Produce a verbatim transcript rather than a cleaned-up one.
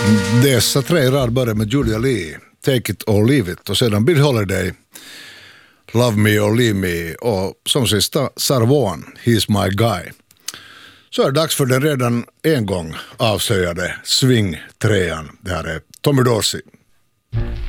Dessa tre rad börjar med Julia Lee, Take It or Leave It, och sedan Billie Holiday, Love Me or Leave Me, och som sista Sarah Vaughan, He's My Guy. Så är det dags för den redan en gång avslöjade swing-trean. Det här är Tommy Dorsey.